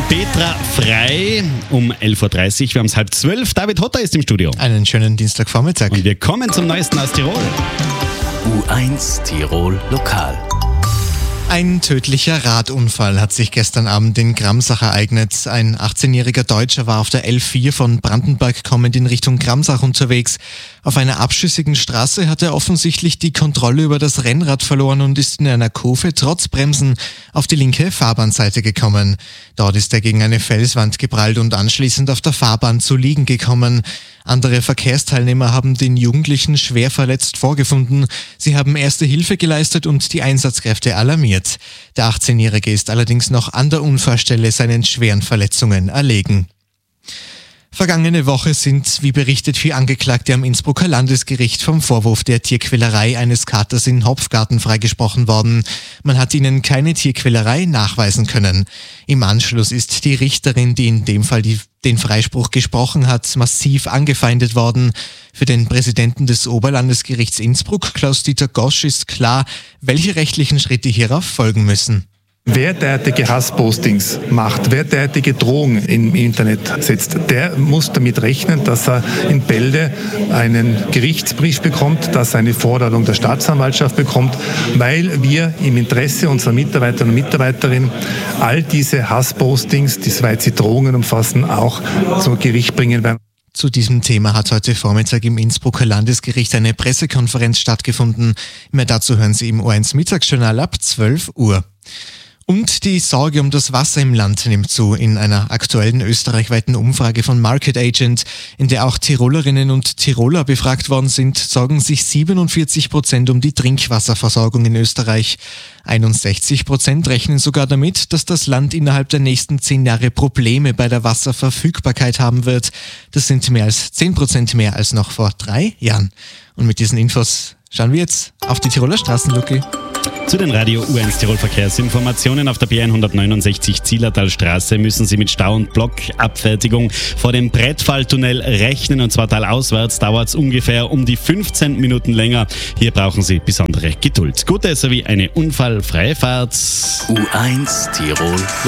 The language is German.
Petra Frei um 11.30 Uhr. Wir haben es 11:30. David Hotter ist im Studio. Einen schönen Dienstagvormittag. Und wir kommen zum Neuesten aus Tirol. U1 Tirol Lokal. Ein tödlicher Radunfall hat sich gestern Abend in Gramsach ereignet. Ein 18-jähriger Deutscher war auf der L4 von Brandenburg kommend in Richtung Gramsach unterwegs. Auf einer abschüssigen Straße hat er offensichtlich die Kontrolle über das Rennrad verloren und ist in einer Kurve trotz Bremsen auf die linke Fahrbahnseite gekommen. Dort ist er gegen eine Felswand geprallt und anschließend auf der Fahrbahn zu liegen gekommen. Andere Verkehrsteilnehmer haben den Jugendlichen schwer verletzt vorgefunden. Sie haben erste Hilfe geleistet und die Einsatzkräfte alarmiert. Der 18-Jährige ist allerdings noch an der Unfallstelle seinen schweren Verletzungen erlegen. Vergangene Woche sind, wie berichtet, 4 Angeklagte am Innsbrucker Landesgericht vom Vorwurf der Tierquälerei eines Katers in Hopfgarten freigesprochen worden. Man hat ihnen keine Tierquälerei nachweisen können. Im Anschluss ist die Richterin, die in dem Fall den Freispruch gesprochen hat, massiv angefeindet worden. Für den Präsidenten des Oberlandesgerichts Innsbruck, Klaus-Dieter Gosch, ist klar, welche rechtlichen Schritte hierauf folgen müssen. Wer derartige Hasspostings macht, wer derartige Drohungen im Internet setzt, der muss damit rechnen, dass er in Bälde einen Gerichtsbrief bekommt, dass er eine Forderung der Staatsanwaltschaft bekommt, weil wir im Interesse unserer Mitarbeiter und Mitarbeiterinnen all diese Hasspostings, die soweit sie Drohungen umfassen, auch zum Gericht bringen werden. Zu diesem Thema hat heute Vormittag im Innsbrucker Landesgericht eine Pressekonferenz stattgefunden. Mehr dazu hören Sie im O1 Mittagsjournal ab 12 Uhr. Und die Sorge um das Wasser im Land nimmt zu. In einer aktuellen österreichweiten Umfrage von Market Agent, in der auch Tirolerinnen und Tiroler befragt worden sind, sorgen sich 47% um die Trinkwasserversorgung in Österreich. 61% rechnen sogar damit, dass das Land innerhalb der nächsten 10 Jahre Probleme bei der Wasserverfügbarkeit haben wird. Das sind mehr als 10% mehr als noch vor 3 Jahren. Und mit diesen Infos schauen wir jetzt auf die Tiroler Straßenluki. Zu den Radio U1 Tirol Verkehrsinformationen auf der B169 Zillertalstraße müssen Sie mit Stau und Blockabfertigung vor dem Brettfalltunnel rechnen, und zwar talauswärts dauert es ungefähr um die 15 Minuten länger. Hier brauchen Sie besondere Geduld. Gute sowie eine unfallfreie Fahrt. U1 Tirol